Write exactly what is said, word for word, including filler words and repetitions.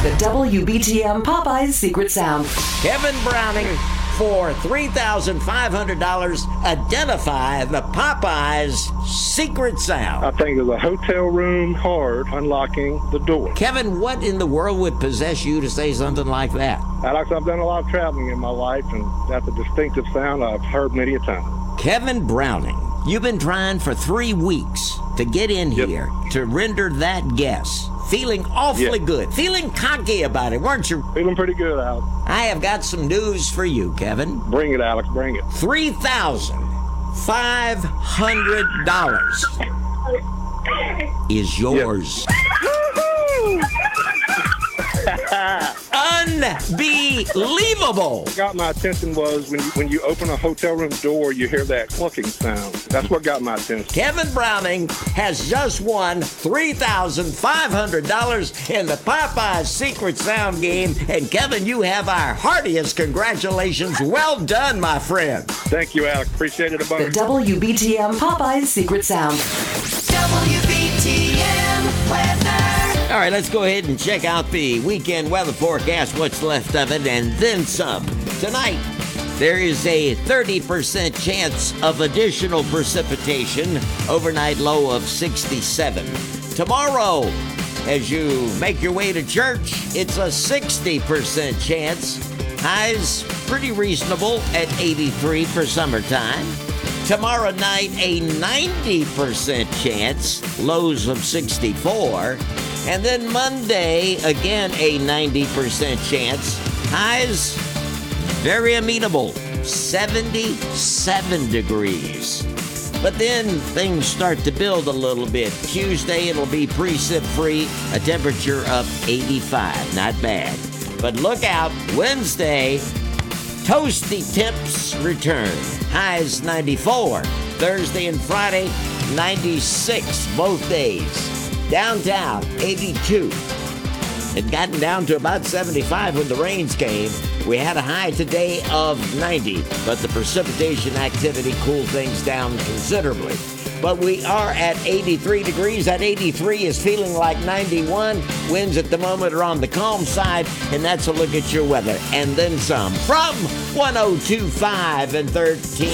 The W B T M Popeyes Secret Sound. Kevin Browning, for three thousand five hundred dollars, identify the Popeyes secret sound. I think it's a hotel room card unlocking the door. Kevin, what in the world would possess you to say something like that? Alex, I've done a lot of traveling in my life, and that's a distinctive sound I've heard many a time. Kevin Browning, you've been trying for three weeks to get in Yep. here to render that guess. Feeling awfully Yep. good. Feeling cocky about it, weren't you? Feeling pretty good, Alex. I have got some news for you, Kevin. Bring it, Alex, bring it. three thousand five hundred dollars is yours. Unbelievable. What got my attention was when you, when you open a hotel room door, you hear that clucking sound. That's what got my attention. Kevin Browning has just won three thousand five hundred dollars in the Popeyes Secret Sound game. And Kevin, you have our heartiest congratulations. Well done, my friend. Thank you, Alex. Appreciate it a The bunch. W B T M Popeyes Secret Sound. W B T M weather. All right, let's go ahead and check out the weekend weather forecast, what's left of it, and then some. Tonight, there is a thirty percent chance of additional precipitation, overnight low of sixty-seven. Tomorrow, as you make your way to church, it's a sixty percent chance. Highs pretty reasonable at eighty-three for summertime. Tomorrow night, a ninety percent chance, lows of sixty-four. And then Monday, again, a ninety percent chance. Highs, very amenable, seventy-seven degrees. But then things start to build a little bit. Tuesday, it'll be precip-free, a temperature of eighty-five. Not bad. But look out, Wednesday, toasty temps return. Highs ninety-four. Thursday and Friday, ninety-six both days. Downtown, eighty-two. It gotten down to about seventy-five when the rains came. We had a high today of ninety, but the precipitation activity cooled things down considerably. But we are at eighty-three degrees. At eighty-three is feeling like ninety-one. Winds at the moment are on the calm side, and that's a look at your weather. And then some from one oh two point five and thirteen